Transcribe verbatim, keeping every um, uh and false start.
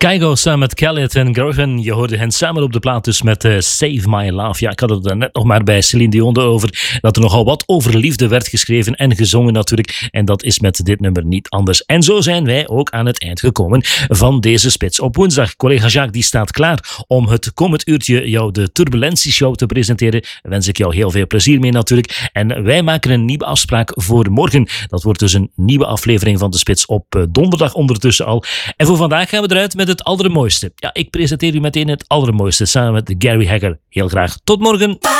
Kygo samen met Khaled en Grogan. Je hoorde hen samen op de plaat dus met uh, Save My Love. Ja, ik had het er net nog maar bij Celine Dion over. Dat er nogal wat over liefde werd geschreven en gezongen natuurlijk. En dat is met dit nummer niet anders. En zo zijn wij ook aan het eind gekomen van deze Spits op woensdag. Collega Jacques die staat klaar om het komend uurtje jou de Turbulentieshow te presenteren. Daar wens ik jou heel veel plezier mee natuurlijk. En wij maken een nieuwe afspraak voor morgen. Dat wordt dus een nieuwe aflevering van de Spits op uh, donderdag ondertussen al. En voor vandaag gaan we eruit met het allermooiste. Ja, ik presenteer u meteen het allermooiste samen met Gary Hagger. Heel graag tot morgen.